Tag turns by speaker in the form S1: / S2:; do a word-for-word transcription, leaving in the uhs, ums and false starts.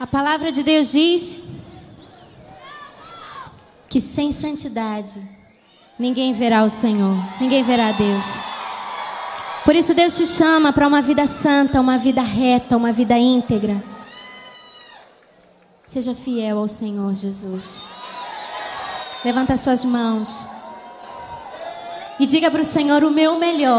S1: A palavra de Deus diz que sem santidade ninguém verá o Senhor, ninguém verá Deus. Por isso Deus te chama para uma vida santa, uma vida reta, uma vida íntegra. Seja fiel ao Senhor Jesus. Levanta suas mãos e diga para o Senhor: o meu melhor